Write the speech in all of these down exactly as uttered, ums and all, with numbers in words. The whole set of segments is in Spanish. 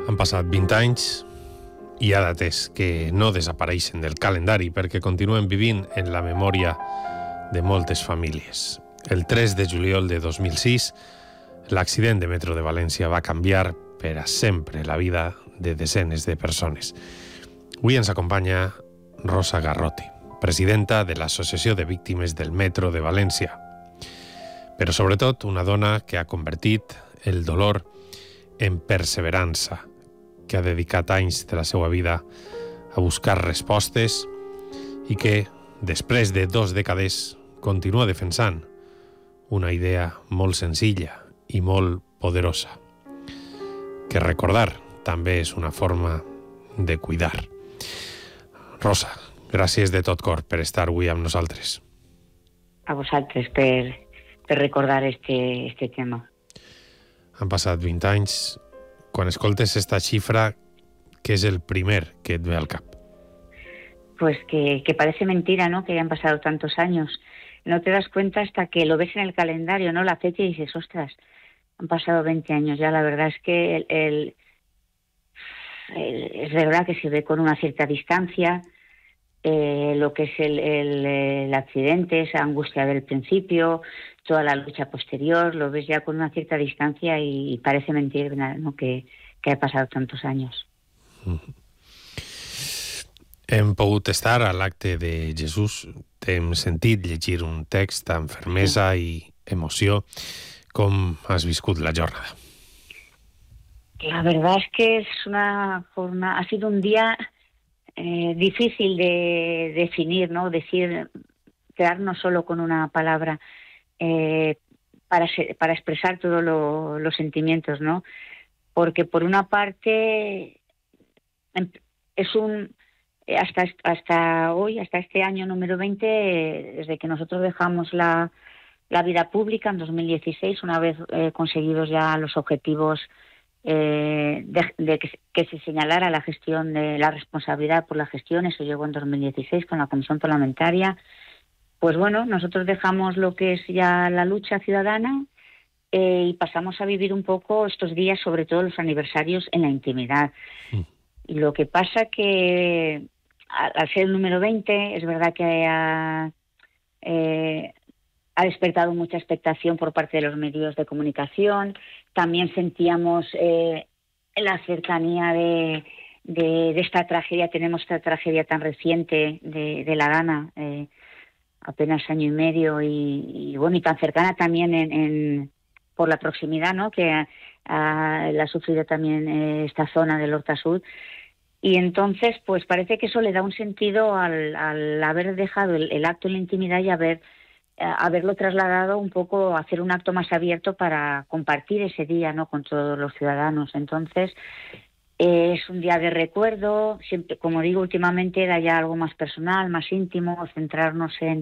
Han passat vint anys i hi ha dates que no desapareixen del calendari perquè continuen vivint en la memòria de moltes famílies. El tres de juliol de dos mil sis, l'accident de metro de València va canviar per a sempre la vida de desenes de persones. Avui ens acompanya Rosa Garrote, presidenta de l'Associació de Víctimes del Metro de València, però sobretot una dona que ha convertit el dolor en perseverança, que ha dedicat anys de la seva vida a buscar respostes i que, després de dos dècades, continua defensant una idea molt senzilla i molt poderosa, que recordar també és una forma de cuidar. Rosa, gràcies de tot cor per estar avui amb nosaltres. A vosaltres per, per recordar este, este tema. Han passat vint anys. Quan escoltes esta xifra, què és el primer que et ve al cap? Pues que, que parece mentira, ¿no? Que hayan pasado tantos años. No te das cuenta hasta que lo ves en el calendario, ¿no? La fecha y dices, ostras, han pasado veinte años ya. La verdad es que el, el, el, es verdad que se ve con una cierta distancia eh, lo que es el, el, el accidente, esa angustia del principio, toda la lucha posterior, lo ves ya con una cierta distancia y, y parece mentir, ¿no? que, que ha pasado tantos años. Mm. Hem pogut estar a l'acte de Jesús, t'hem sentit llegir un text amb fermesa sí. i emoció. Com has viscut la jornada? La verdad es que es una forma, ha sido un día eh, difícil de definir, ¿no? Decir, quedarnos solo con una palabra. Eh, para, para expresar todos lo, los sentimientos, ¿no? Porque por una parte es un hasta hasta hoy, hasta este año número veinte, desde que nosotros dejamos la, la vida pública en dos mil dieciséis, una vez eh, conseguidos ya los objetivos eh, de, de que, que se señalara la gestión de la responsabilidad por la gestión, eso llegó en dos mil dieciséis con la Comisión Parlamentaria. Pues bueno, nosotros dejamos lo que es ya la lucha ciudadana eh, y pasamos a vivir un poco estos días, sobre todo los aniversarios, en la intimidad. Mm. Y lo que pasa que al ser el número veinte, es verdad que ha, eh, ha despertado mucha expectación por parte de los medios de comunicación. También sentíamos eh, la cercanía de, de, de esta tragedia. Tenemos esta tragedia tan reciente de, de la Dana, eh, apenas año y medio y, y bueno y tan cercana también en, en por la proximidad, ¿no? Que a, a, la ha sufrido también eh, esta zona del Horta Sud, y entonces pues parece que eso le da un sentido al, al haber dejado el, el acto en la intimidad y haber eh, haberlo trasladado un poco a hacer un acto más abierto para compartir ese día, ¿no? Con todos los ciudadanos. Entonces Eh, es un día de recuerdo, siempre, como digo, últimamente era ya algo más personal, más íntimo, centrarnos en,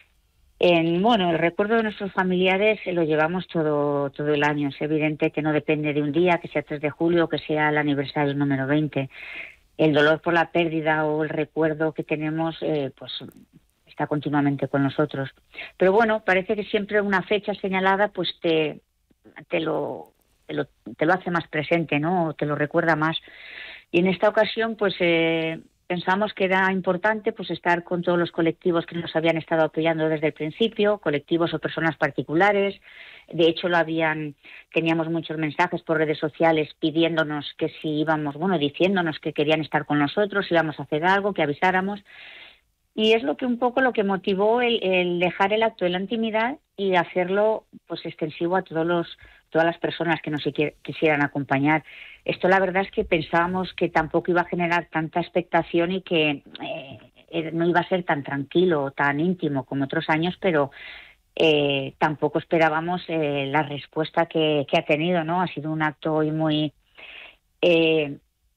en bueno, el recuerdo de nuestros familiares eh, lo llevamos todo, todo el año. Es evidente que no depende de un día, que sea tres de julio o que sea el aniversario número veinte. El dolor por la pérdida o el recuerdo que tenemos, eh, pues está continuamente con nosotros. Pero bueno, parece que siempre una fecha señalada, pues te, te lo... Te lo, te lo hace más presente, ¿no? O te lo recuerda más. Y en esta ocasión, pues eh, pensamos que era importante pues estar con todos los colectivos que nos habían estado apoyando desde el principio, colectivos o personas particulares. De hecho, lo habían, teníamos muchos mensajes por redes sociales pidiéndonos que si íbamos, bueno, diciéndonos que querían estar con nosotros, íbamos a hacer algo, que avisáramos. Y es lo que un poco lo que motivó el, el dejar el acto de la intimidad y hacerlo pues extensivo a todos los todas las personas que nos quisieran acompañar. Esto la verdad es que pensábamos que tampoco iba a generar tanta expectación y que eh, no iba a ser tan tranquilo o tan íntimo como otros años, pero eh, tampoco esperábamos eh, la respuesta que, que ha tenido, ¿no? Ha sido un acto hoy muy eh,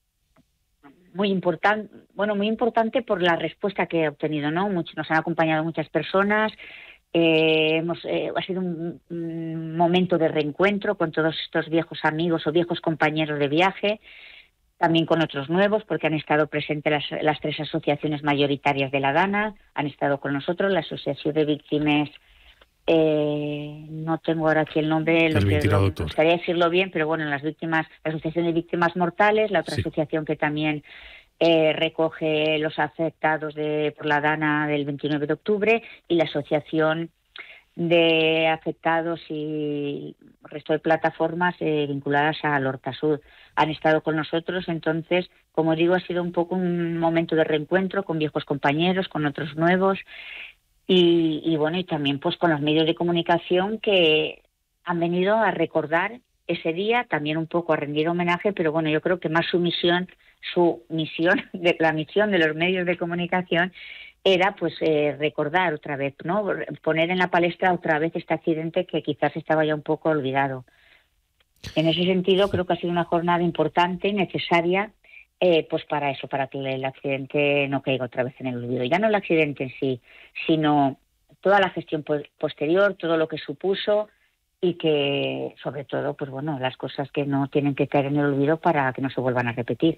muy importante, bueno, muy importante por la respuesta que ha obtenido, ¿no? Muchos, nos han acompañado muchas personas. Eh, hemos, eh, ha sido un, un momento de reencuentro con todos estos viejos amigos o viejos compañeros de viaje, también con otros nuevos, porque han estado presentes las, las tres asociaciones mayoritarias de la Dana, han estado con nosotros, la Asociación de Víctimes Eh, no tengo ahora aquí el nombre, lo el que veintinueve de lo, octubre. me gustaría decirlo bien, pero bueno, las víctimas, la Asociación de Víctimas Mortales, la otra Sí. asociación que también eh, recoge los afectados de, por la Dana del veintinueve de octubre, y la Asociación de Afectados y el resto de plataformas eh, vinculadas al Hortasud. Han estado con nosotros, entonces, como digo, ha sido un poco un momento de reencuentro con viejos compañeros, con otros nuevos, y, y bueno, y también pues con los medios de comunicación que han venido a recordar ese día, también un poco a rendir homenaje, pero bueno, yo creo que más su misión, su misión, de, la misión de los medios de comunicación era pues eh, recordar otra vez, ¿no? Poner en la palestra otra vez este accidente que quizás estaba ya un poco olvidado. En ese sentido, creo que ha sido una jornada importante, necesaria, eh, pues para eso, para que el accidente no caiga otra vez en el olvido. Ya no el accidente en sí, sino toda la gestión po- posterior, todo lo que supuso, y que, sobre todo, pues bueno, las cosas que no tienen que caer en el olvido para que no se vuelvan a repetir.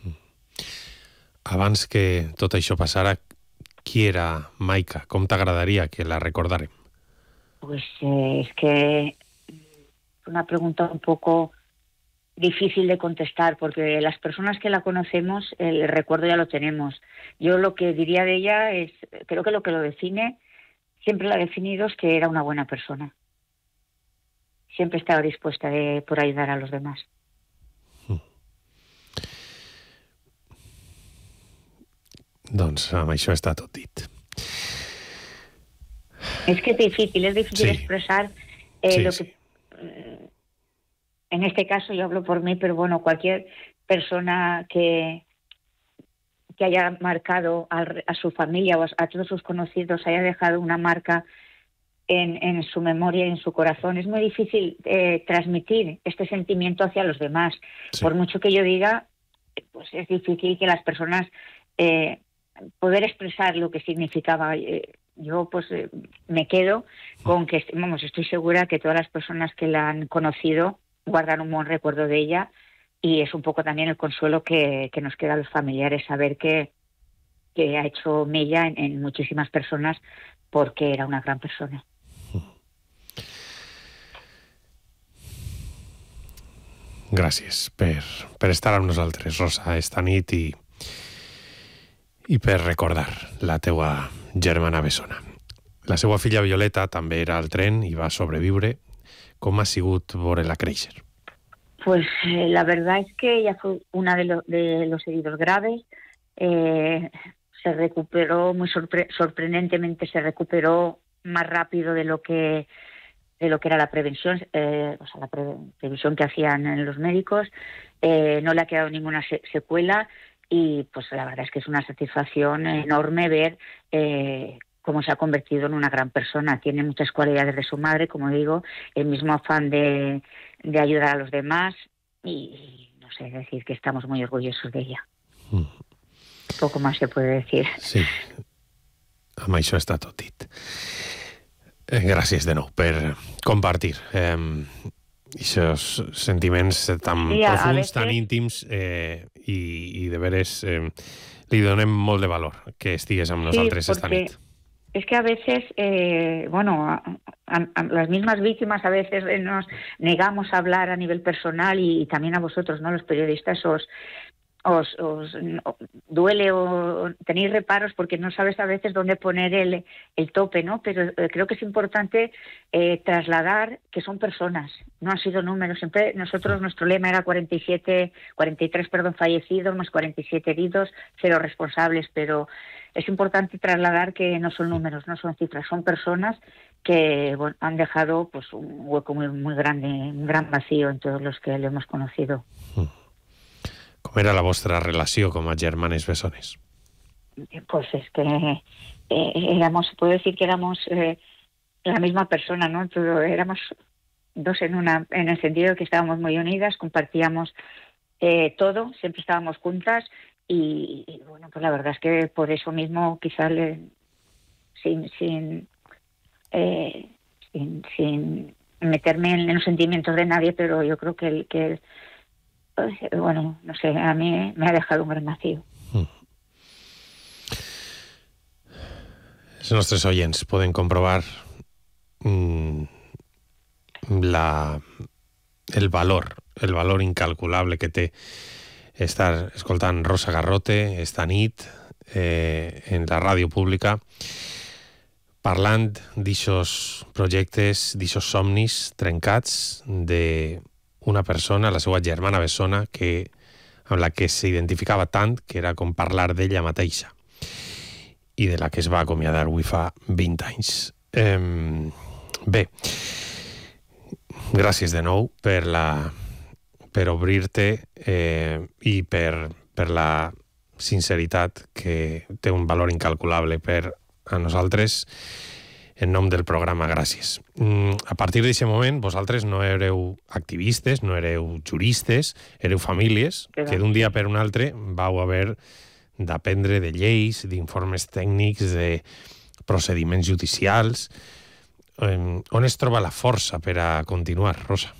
Abans que tot això passara, qui era Maika? Com t'agradaria que la recordàrem? Pues eh, es que es una pregunta un poco difícil de contestar, porque las personas que la conocemos, el recuerdo ya lo tenemos. Yo lo que diría de ella es, creo que lo que lo define, siempre lo ha definido, es que era una buena persona. Siempre estaba dispuesta de, por ayudar a los demás. Doncs amb això està tot dit. Es que es difícil, es difícil Sí. expresar eh, Sí, lo sí. que... eh, En este caso yo hablo por mí, pero bueno, cualquier persona que, que haya marcado a, a su familia o a, a todos sus conocidos, haya dejado una marca en, en su memoria y en su corazón, es muy difícil eh, transmitir este sentimiento hacia los demás. Sí. Por mucho que yo diga, pues es difícil que las personas eh, poder expresar lo que significaba. Eh, yo pues eh, me quedo con que, vamos, estoy segura que todas las personas que la han conocido guardan un buen recuerdo de ella, y es un poco también el consuelo que, que nos queda a los familiares, saber que, que ha hecho mella en, en muchísimas personas, porque era una gran persona. Gràcies per, per estar amb nosaltres, Rosa, esta nit, i, i per recordar la teua germana bessona. La seva filla Violeta també era al tren i va sobreviure. Com ha sigut veure-la créixer? Pues eh, la verdad es que ella fue una de, lo, de los heridos graves. Eh, se recuperó muy sorpre sorprendentemente, se recuperó más rápido de lo que de lo que era la prevención, eh, o sea, la pre previsión que hacían los médicos. Eh, no le ha quedado ninguna se secuela, y pues la verdad es que es una satisfacción enorme ver eh, cómo se ha convertido en una gran persona. Tiene muchas cualidades de su madre, como digo, el mismo afán de, de ayudar a los demás, y, y no sé, decir que estamos muy orgullosos de ella. Mm. Poco más se puede decir. Sí, amb això està tot dit. Eh, gràcies de nou per compartir eh, aquests sentiments tan sí, profuns, veces... tan íntims, eh, i, i de veres eh, li donem molt de valor que estigues amb nosaltres sí, esta nit. Es que a veces, eh, bueno, a, a, a las mismas víctimas a veces nos negamos a hablar a nivel personal, y, y también a vosotros, ¿no? Los periodistas os, os, os duele o tenéis reparos porque no sabes a veces dónde poner el, el tope, ¿no? Pero eh, creo que es importante eh, trasladar que son personas, no han sido números. Siempre nosotros, nuestro lema era cuarenta y siete, cuarenta y tres, perdón, fallecidos, más cuarenta y siete heridos, cero responsables, pero es importante trasladar que no son números, no son cifras, son personas que bueno, han dejado pues un hueco muy, muy grande, un gran vacío en todos los que le hemos conocido. Com era la vostra relació com a germanes bessones? Pues es que eh, éramos, puedo decir que éramos eh, la misma persona, ¿no? Todo, éramos dos en una, en el sentido de que estábamos muy unidas, compartíamos eh, todo, siempre estábamos juntas, y, y bueno, pues la verdad es que por eso mismo quizás le, sin, sin, eh, sin, sin meterme en, en los sentimientos de nadie, pero yo creo que el que bueno, no sé, a mí me ha dejado un gran vacío. Mm. Els nostres oients poden comprovar mm, la, el valor, el valor incalculable que té estar escoltant Rosa Garrote esta nit eh, en la ràdio pública parlant d'ixos projectes, d'ixos somnis trencats d'una persona, la seva germana bessona, que, amb la que s'identificava tant que era com parlar d'ella mateixa i de la que es va acomiadar avui fa vint anys. Eh, bé, gràcies de nou per la per obrir-te eh, i per, per la sinceritat que té un valor incalculable per a nosaltres. En nom del programa, gràcies. Mm, a partir d'aquest moment, vosaltres no éreu activistes, no éreu juristes, éreu famílies que d'un dia per un altre vau haver d'aprendre de lleis, d'informes tècnics, de procediments judicials. Eh, on es troba la força per a continuar, Rosa?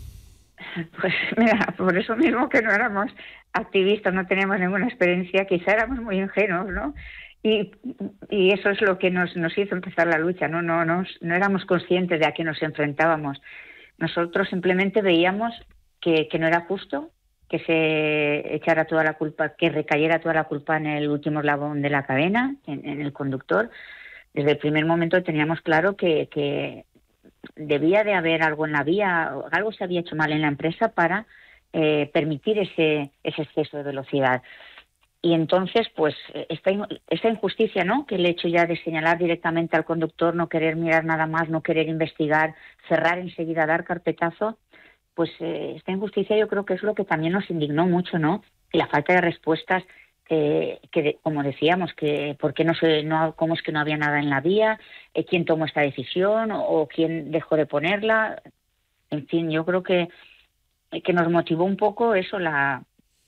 Pues mira, por eso mismo que no éramos activistas, no teníamos ninguna experiencia, quizá éramos muy ingenuos, ¿no? Y, y eso es lo que nos, nos hizo empezar la lucha, ¿no? No, no, no éramos conscientes de a qué nos enfrentábamos. Nosotros simplemente veíamos que, que no era justo que se echara toda la culpa, que recayera toda la culpa en el último eslabón de la cadena, en, en el conductor. Desde el primer momento teníamos claro que, que debía de haber algo en la vía, algo se había hecho mal en la empresa para eh, permitir ese, ese exceso de velocidad. Y entonces, pues, esta, esta injusticia, ¿no?, que el hecho ya de señalar directamente al conductor, no querer mirar nada más, no querer investigar, cerrar enseguida, dar carpetazo, pues eh, esta injusticia yo creo que es lo que también nos indignó mucho, ¿no? Y la falta de respuestas, eh, que de, como decíamos, que por qué no se, no, cómo es que no había nada en la vía, eh, quién tomó esta decisión o, o quién dejó de ponerla. En fin, yo creo que, que nos motivó un poco eso, la...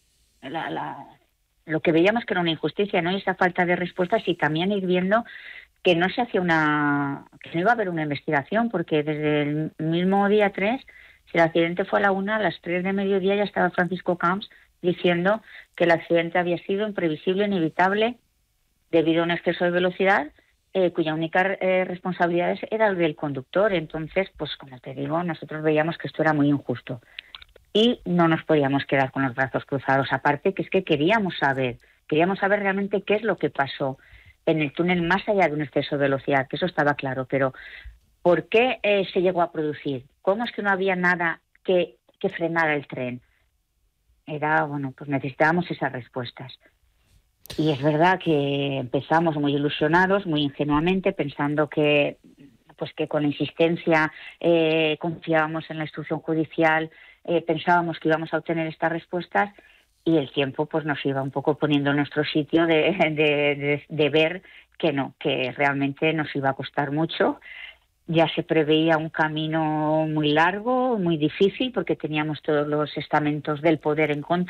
la, la lo que veíamos que era una injusticia, ¿no? Y esa falta de respuestas, y también ir viendo que no se hacía una, que no iba a haber una investigación, porque desde el mismo día tres, si el accidente fue a la una, a las tres de mediodía ya estaba Francisco Camps diciendo que el accidente había sido imprevisible, inevitable, debido a un exceso de velocidad, eh, cuya única eh, responsabilidad era el del conductor. Entonces, pues como te digo, nosotros veíamos que esto era muy injusto. Y no nos podíamos quedar con los brazos cruzados. Aparte que es que queríamos saber, queríamos saber realmente qué es lo que pasó en el túnel más allá de un exceso de velocidad, que eso estaba claro, pero ¿por qué eh, se llegó a producir? ¿Cómo es que no había nada que, que frenara el tren? Era, bueno, pues necesitábamos esas respuestas. Y es verdad que empezamos muy ilusionados, muy ingenuamente, pensando que, pues que con insistencia eh, confiábamos en la instrucción judicial. Eh, pensábamos que íbamos a obtener estas respuestas, y el tiempo pues nos iba un poco poniendo en nuestro sitio de, de, de, de ver que no, que realmente nos iba a costar mucho. Ya se preveía un camino muy largo, muy difícil, porque teníamos todos los estamentos del poder en contra.